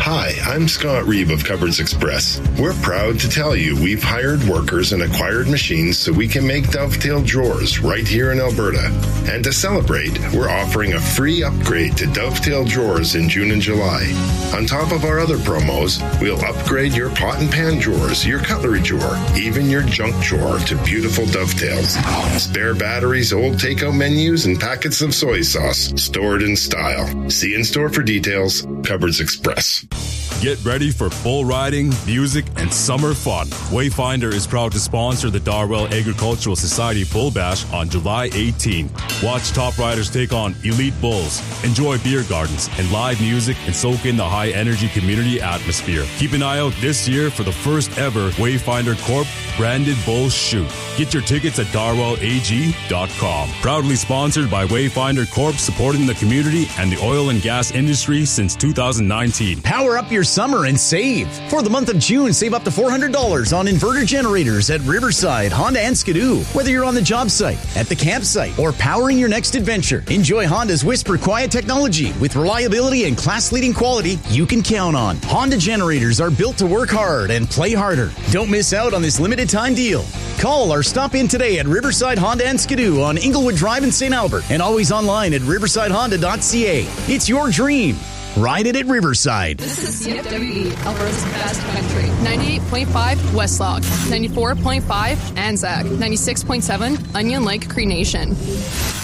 Hi, I'm Scott Reeve of Cupboards Express. We're proud to tell you we've hired workers and acquired machines so we can make Dovetail drawers right here in Alberta. And to celebrate, we're offering a free upgrade to Dovetail drawers in June and July. On top of our other promos, we'll upgrade your pot and pan drawers, your cutlery drawer, even your junk drawer to beautiful Dovetails. Spare batteries, old takeout menus, and packets of soy sauce stored in style. See in store for details. Cupboards Express. Get ready for bull riding, music, and summer fun. Wayfinder is proud to sponsor the Darwell Agricultural Society Bull Bash on July 18. Watch top riders take on elite bulls, enjoy beer gardens and live music, and soak in the high-energy community atmosphere. Keep an eye out this year for the first ever Wayfinder Corp branded bull shoot. Get your tickets at darwellag.com. Proudly sponsored by Wayfinder Corp, supporting the community and the oil and gas industry since 2019. Power up your summer and save. For the month of June, save up to $400 on inverter generators at Riverside, Honda and Skidoo. Whether you're on the job site, at the campsite, or powering your next adventure, enjoy Honda's Whisper Quiet technology with reliability and class-leading quality you can count on. Honda generators are built to work hard and play harder. Don't miss out on this limited time deal. Call or stop in today at Riverside Honda and Skidoo on Inglewood Drive in St. Albert, and always online at riversidehonda.ca. It's your dream. Ride it at Riverside. This is CFWE, Alberta's best country. 98.5 Westlog, 94.5 Anzac, 96.7 Onion Lake Cree Nation.